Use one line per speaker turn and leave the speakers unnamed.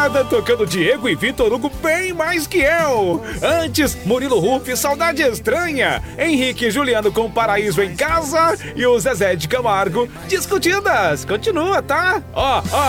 madrugada, tocando Diego e Vitor Hugo bem mais que eu. Antes, Murilo Huff, Saudade Estranha. Henrique e Juliano com Paraíso em Casa. E o Zezé de Camargo, Discutidas. Continua, tá? Ó.